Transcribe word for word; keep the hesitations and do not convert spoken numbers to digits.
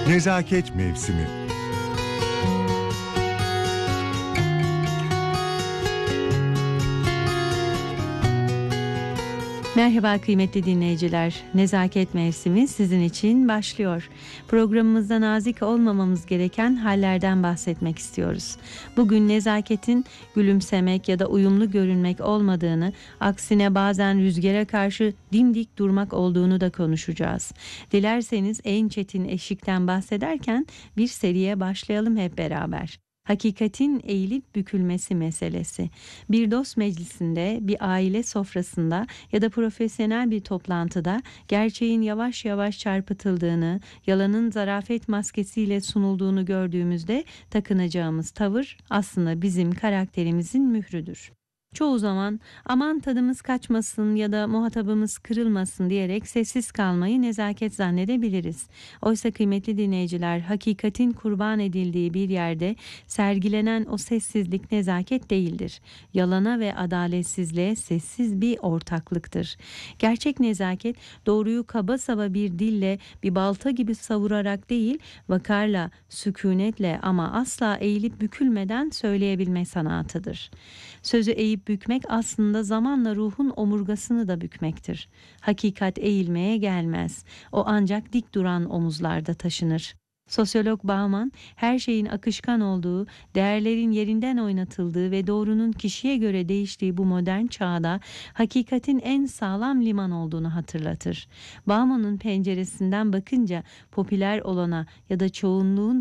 Nezaket mevsimi. Merhaba kıymetli dinleyiciler. Nezaket mevsimi sizin için başlıyor. Programımızda nazik olmamamız gereken hallerden bahsetmek istiyoruz. Bugün nezaketin gülümsemek ya da uyumlu görünmek olmadığını, aksine bazen rüzgara karşı dimdik durmak olduğunu da konuşacağız. Dilerseniz en çetin eşikten bahsederken bir seriye başlayalım hep beraber. Hakikatin eğilip bükülmesi meselesi. Bir dost meclisinde, bir aile sofrasında ya da profesyonel bir toplantıda gerçeğin yavaş yavaş çarpıtıldığını, yalanın zarafet maskesiyle sunulduğunu gördüğümüzde takınacağımız tavır aslında bizim karakterimizin mührüdür. Çoğu zaman aman tadımız kaçmasın ya da muhatabımız kırılmasın diyerek sessiz kalmayı nezaket zannedebiliriz. Oysa kıymetli dinleyiciler, hakikatin kurban edildiği bir yerde sergilenen o sessizlik nezaket değildir. Yalana ve adaletsizliğe sessiz bir ortaklıktır. Gerçek nezaket doğruyu kaba saba bir dille, bir balta gibi savurarak değil, vakarla, sükunetle ama asla eğilip bükülmeden söyleyebilme sanatıdır. Sözü eğip bükmek aslında zamanla ruhun omurgasını da bükmektir. Hakikat eğilmeye gelmez. O ancak dik duran omuzlarda taşınır. Sosyolog Bauman, her şeyin akışkan olduğu, değerlerin yerinden oynatıldığı ve doğrunun kişiye göre değiştiği bu modern çağda hakikatin en sağlam liman olduğunu hatırlatır. Bauman'ın penceresinden bakınca popüler olana ya da çoğunluğun